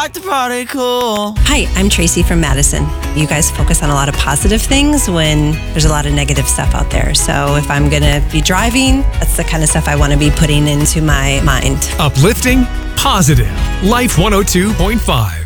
like to party cool. Hi, I'm Tracy from Madison. You guys focus on a lot of positive things when there's a lot of negative stuff out there. So if I'm going to be driving, that's the kind of stuff I want to be putting into my mind. Uplifting, positive. Life 102.5.